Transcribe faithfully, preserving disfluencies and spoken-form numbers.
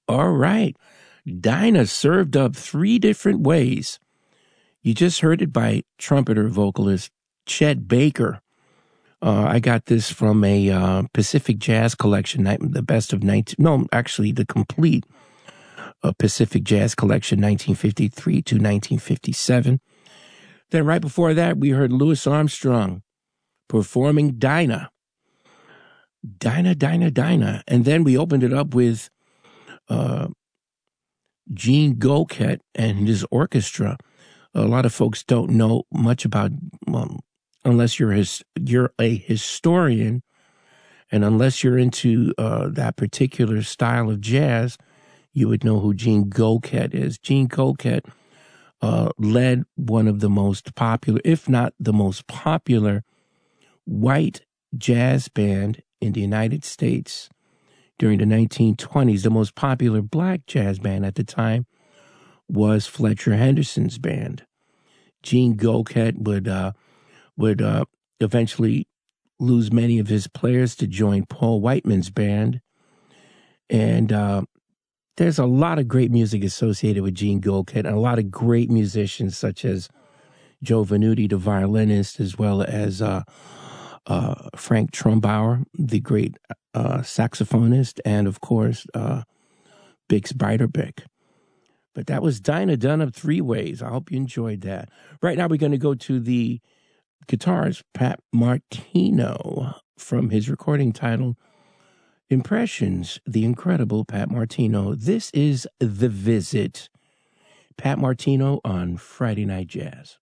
All right. Dinah served up three different ways. You just heard it by trumpeter vocalist Chet Baker. Uh, I got this from a uh, Pacific Jazz Collection, the best of nineteen. No, actually, the complete uh, Pacific Jazz Collection, nineteen fifty-three to nineteen fifty-seven. Then right before that, we heard Louis Armstrong performing Dinah. Dinah, Dinah, Dinah. And then we opened it up with uh, Gene Goket and his orchestra. A lot of folks don't know much about, well, unless you're his, you're a historian, and unless you're into uh, that particular style of jazz, you would know who Gene Goket is. Gene Goket uh, led one of the most popular, if not the most popular, white jazz band in the United States during the nineteen twenties. The most popular black jazz band at the time was Fletcher Henderson's band. Gene Goket would uh, would uh, eventually lose many of his players to join Paul Whiteman's band. And uh, there's a lot of great music associated with Gene Goket, and a lot of great musicians such as Joe Venuti, the violinist, as well as uh, uh, Frank Trumbauer, the great uh, saxophonist, and of course, uh, Bix Beiderbecke. But that was Dinah done up three ways. I hope you enjoyed that. Right now, we're going to go to the guitarist, Pat Martino, from his recording titled Impressions, the incredible Pat Martino. This is The Visit. Pat Martino on Friday Night Jazz.